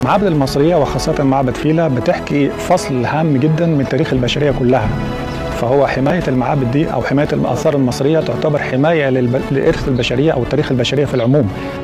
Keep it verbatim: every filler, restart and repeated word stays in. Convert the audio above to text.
المعابد المصرية وخاصة معبد فيلة بتحكي فصل هام جدا من تاريخ البشرية كلها، فهو حماية المعابد دي أو حماية الآثار المصرية تعتبر حماية للإرث البشرية أو تاريخ البشرية في العموم.